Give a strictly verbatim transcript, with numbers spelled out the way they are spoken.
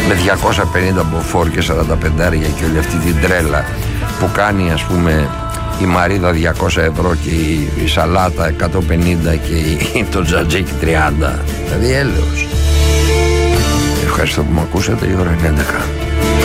με διακόσια πενήντα μποφόρ και σαράντα πέντε και όλη αυτή την τρέλα που κάνει, ας πούμε, η μαρίδα διακόσια ευρώ και η, η σαλάτα εκατόν πενήντα και η, το τζατζίκι τριάντα. Δηλαδή έλεος. Ευχαριστώ που με ακούσατε. Η ώρα είναι έντεκα.